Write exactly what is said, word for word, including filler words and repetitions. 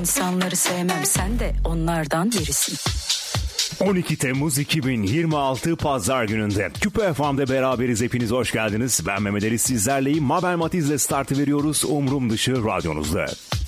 insanları sevmem, sen de onlardan birisin. on iki Temmuz iki bin yirmi altı Pazar gününde Küpe F M'de beraberiz. Hepiniz hoş geldiniz. Ben Mehmet Ali, sizlerleyim. Mabel Matiz'le startı veriyoruz. Umrum dışı radyonuzda.